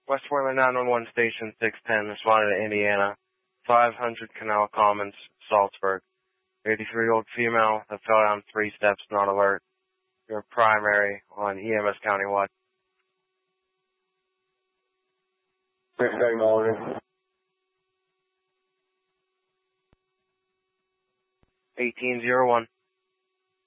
Westmoreland 911 Station 610, responded to Indiana, 500 Canal Commons, Salzburg. 83-year-old female that fell down 3 steps, not alert. Your primary on EMS Countywide. Technology. 1801.